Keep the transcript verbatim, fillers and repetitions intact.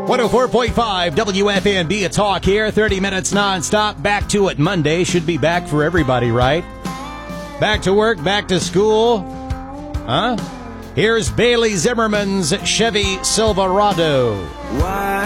one oh four point five W F N B, a talk here, thirty minutes nonstop. Back to it Monday. Should be back for everybody, right? Back to work, back to school. Huh? Here's Bailey Zimmerman's Chevy Silverado. Why?